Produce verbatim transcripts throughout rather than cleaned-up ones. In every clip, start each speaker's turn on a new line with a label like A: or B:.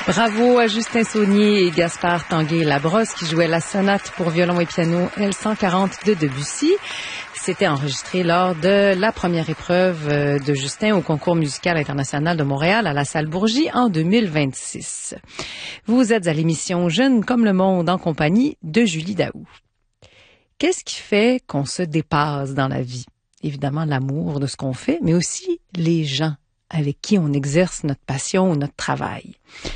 A: Bravo à Justin Saunier et Gaspard Tanguay-Labrosse qui jouaient la sonate pour violon et piano L cent quarante de Debussy. C'était enregistré lors de la première épreuve de Justin au Concours musical international de Montréal à la Salle Bourgie en deux mille vingt-six. Vous êtes à l'émission Jeunes comme le monde en compagnie de Julie Daou. Qu'est-ce qui fait qu'on se dépasse dans la vie? Évidemment, l'amour de ce qu'on fait, mais aussi les gens avec qui on exerce notre passion ou notre travail.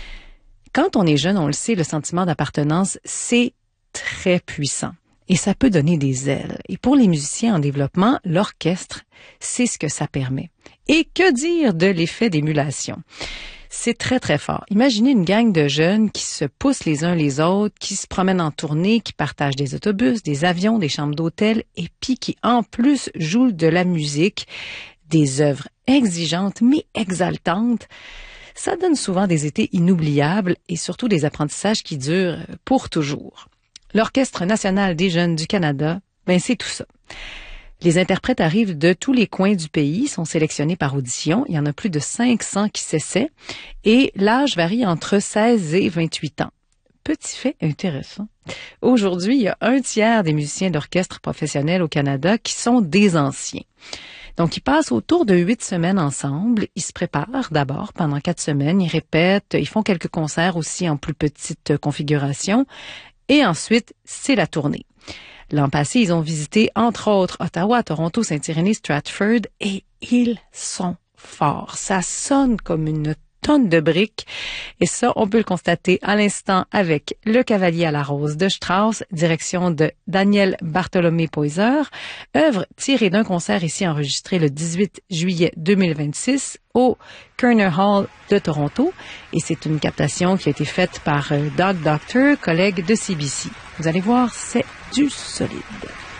A: Quand on est jeune, on le sait, le sentiment d'appartenance, c'est très puissant. Et ça peut donner des ailes. Et pour les musiciens en développement, l'orchestre, c'est ce que ça permet. Et que dire de l'effet d'émulation? C'est très, très fort. Imaginez une gang de jeunes qui se poussent les uns les autres, qui se promènent en tournée, qui partagent des autobus, des avions, des chambres d'hôtel, et puis qui, en plus, jouent de la musique, des œuvres exigeantes mais exaltantes. Ça donne souvent des étés inoubliables et surtout des apprentissages qui durent pour toujours. L'Orchestre national des jeunes du Canada, ben c'est tout ça. Les interprètes arrivent de tous les coins du pays, sont sélectionnés par audition. Il y en a plus de cinq cents qui s'essaient et l'âge varie entre seize et vingt-huit ans. Petit fait intéressant. Aujourd'hui, il y a un tiers des musiciens d'orchestre professionnels au Canada qui sont des anciens. Donc, ils passent autour de huit semaines ensemble. Ils se préparent d'abord pendant quatre semaines. Ils répètent. Ils font quelques concerts aussi en plus petite configuration. Et ensuite, c'est la tournée. L'an passé, ils ont visité, entre autres, Ottawa, Toronto, Saint-Irénée, Stratford. Et ils sont forts. Ça sonne comme une tonne de briques. Et ça, on peut le constater à l'instant avec Le Cavalier à la Rose de Strauss, direction de Daniel Bartholomé-Poyser, œuvre tirée d'un concert ici enregistré le dix-huit juillet deux mille vingt-six au Kerner Hall de Toronto. Et c'est une captation qui a été faite par Doug Doctor, collègue de C B C. Vous allez voir, c'est du solide.